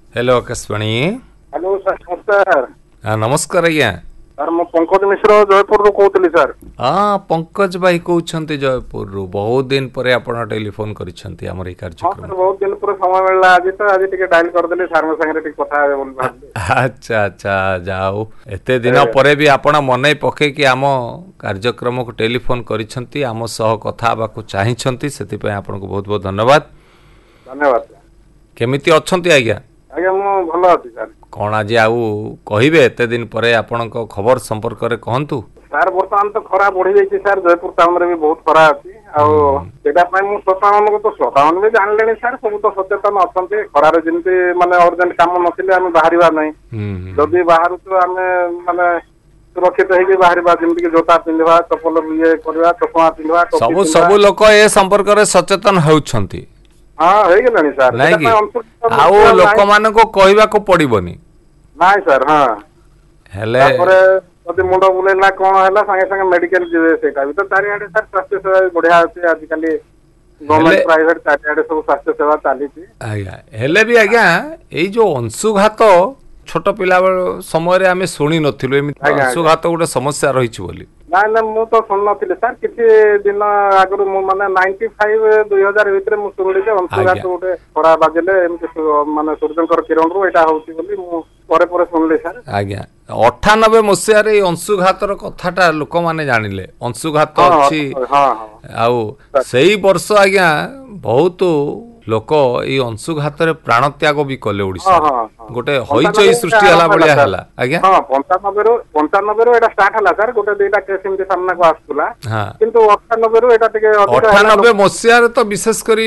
Hello Akashvani. Hello sir नमस्कार। हाँ नमस्कार आज्ञा। सर मु पंकज मिश्र जयपुर रू कहूली सर। हाँ पंकज भाई कहते जयपुर रु बहुत दिन पर आपण टेलीफोन करिसेंती हमर ई हाँ कार्यक्रम। सर बहुत दिन पर समय मिलला आज तो आज टिके डायल कर देली सर संगे टिके कथा हेबे बोल भाबली। अच्छा अच्छा जाओ एते दिन परे भी आपण मनै पके कि आम कार्यक्रम को टेलीफोन करिसेंती आम सह कथा बाकू चाहिछंती सेति पय आपण को बहुत बहुत धन्यवाद। धन्यवाद सर। केमिति अछंती आज्ञा? आज्ञा मु भलो अछि सर। कौन आज आउ कहिबे एते दिन परे आपण को खबर संपर्क रे कहंतु। सर वर्तमान तो खरा बढ़ी जाइए सर जयपुर टाउन रे भी बहुत खरा अछि श्रोता मान को तो श्रोता मान भी जानले सर सब तो सचेतन अच्छा खरार जमी माने अर्जेंट कम नथिले आम बाहर नहीं जदि बाहर तो आम माने सुरक्षित होगी बाहर जमी जोता पिंधवा चपल ये करवा चकमा पिंधवा सब सब लोक ए संपर्क रे सचेतन होउछंती। हाँ हो गलानी सर नहीं कि आउ लोक मान को कहबा को पड़िबोनी नहीं सर। हाँ हेले जदि मुंड बुलेला कौन है संगे संगे मेडिकल जीवे सेटा भी तो चारिआडे सर स्वास्थ्य सेवा बढ़िया अच्छे आजिकल गवर्नमेंट प्राइवेट चारिआडे सब स्वास्थ्य सेवा चली। आज्ञा हेले भी आज्ञा एई जो अंशुघात छोट पिला समय रे आमे सुनी नथिलु एमिति अंशुघात गोटे समस्या रहिछि बोली। नहीं ना मु तो सुन नी सर किसी दिन आगु माने 95 2000 भितर मु शुणी अंशुघात गोटे खरा बाजिले माने सूर्यंकर किरण रू एटा होउछि बोली मु परे परे सुनली सर। आज्ञा 98 मसिया रे अंशुघातर कथाटा लोक माने जानिले अंशुघात अछि आउ सेही वर्ष आज्ञा बहुत लोक ई अंशुघात रे प्राण त्याग भी कले ओडिसा गोटे हईचई सृष्टि हला बलिया हला। आज्ञा हां 95 रो एटा स्टार्ट हला सर गोटे देटा केस इमते सामना को आस्तुला हां किंतु 98 रो एटा टिके 98 मसिया रे तो विशेष करी